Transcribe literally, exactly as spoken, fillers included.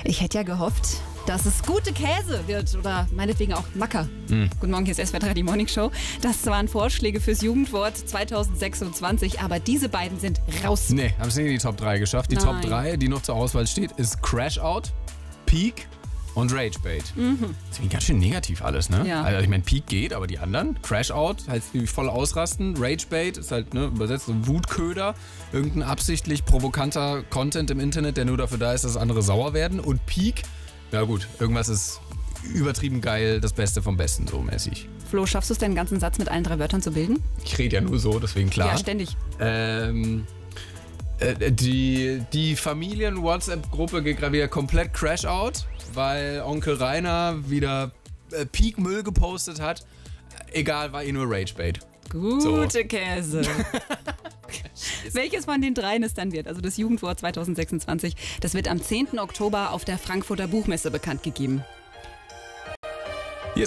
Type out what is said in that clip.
Ich hätte ja gehofft, dass es gute Käse wird oder meinetwegen auch Macker. Mm. Guten Morgen, hier ist S W R drei, die Morning Show. Das waren Vorschläge fürs Jugendwort zwanzig sechsundzwanzig, aber diese beiden sind raus. Nee, haben es nicht in die Top drei geschafft. Die Nein. Top drei, die noch zur Auswahl steht, ist Crash Out, Peak und Ragebait. Mhm. Das ist ganz schön negativ alles, ne? Ja. Also ich meine, Peak geht, aber die anderen, Crash Out, heißt irgendwie voll ausrasten, Ragebait ist halt, ne, übersetzt so Wutköder, irgendein absichtlich provokanter Content im Internet, der nur dafür da ist, dass andere sauer werden. Und Peak, ja gut, irgendwas ist übertrieben geil, das Beste vom Besten, so mäßig. Flo, schaffst du es, deinen ganzen Satz mit allen drei Wörtern zu bilden? Ich rede ja nur so, deswegen klar. Ja, ständig. Ähm... Die, die Familien-WhatsApp-Gruppe geht gerade wieder komplett Crash-Out, weil Onkel Rainer wieder äh, Peak-Müll gepostet hat. Egal, war eh nur Ragebait. Gute So. Käse. Welches von den dreien es dann wird, also das Jugendwort zwanzig sechsundzwanzig, das wird am zehnten Oktober auf der Frankfurter Buchmesse bekannt gegeben.